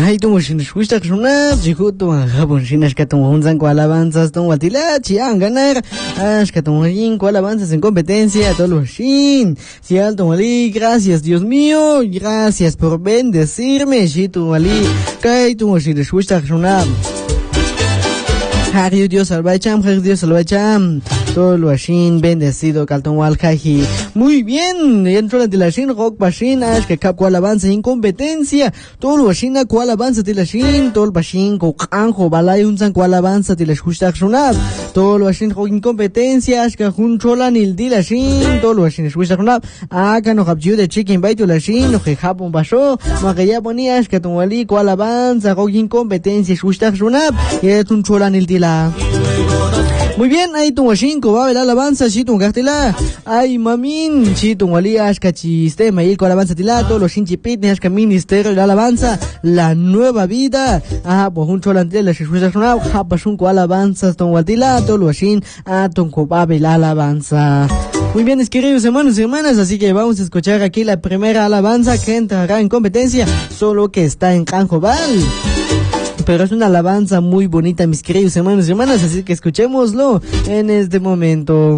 Ay, tu moshin shushta khuna, jihuto habon shinas katum hunzan ko alabanzas ton watila, chian ganar, ashkatum yin ko alabanzas en competencia, tolo shin. Si alto wali, gracias Dios mío, gracias por bendecirme, shitu wali, kai tu moshin shushta khuna. Hari Dios salvacham, Hari Dios salvacham. Todo lo ashin, bendecido, Calton Walhaji. Muy bien, entró la tilashin, rock bashin, ash que cap cual avanza sin competencia. Todo lo ashin, cual avanza tilashin, todo el bashin, cocanjo, balay un san cual avanza tilash hushtag shunab. Todo lo ashin, rock incompetencia, ash que jun cholan il dilashin, todo lo ashin, hushtag shunab. Acá no habju de chicken bite tilashin, no que japon basho, no que ya ponía ash que tonwali cual avanza, rock incompetencia, hushtag shunab. Y es un cholan il dila. Muy bien, ahí tu washinko va a ver la alabanza, si tu gastela. Ay, mamin, si tu wali ashka chiste, mail con alabanza tilato, los shinchipit, ashka ministerio de la alabanza, la nueva vida. Ah, pues un cholante la shishuza sonao, hapashun con alabanzas, ton watilato, los shin, ton cobabe la alabanza. Muy bien, queridos hermanos y hermanas, así que vamos a escuchar aquí la primera alabanza que entrará en competencia, solo que está en Canjobal. Pero es una alabanza muy bonita, mis queridos hermanos y hermanas, así que escuchémoslo en este momento.